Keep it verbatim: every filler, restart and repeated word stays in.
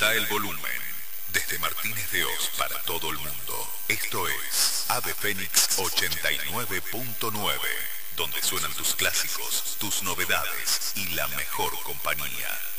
Subirá el volumen. Desde Martínez de Oz para todo el mundo. Esto es Ave Fénix ochenta y nueve punto nueve, donde suenan tus clásicos, tus novedades y la mejor compañía.